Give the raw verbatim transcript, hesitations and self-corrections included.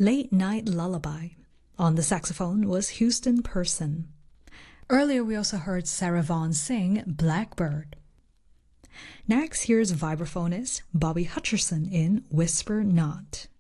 Late Night Lullaby. On the saxophone was Houston Person. Earlier we also heard Sarah Vaughan sing Blackbird. Next, here's vibraphonist Bobby Hutcherson in Whisper Not.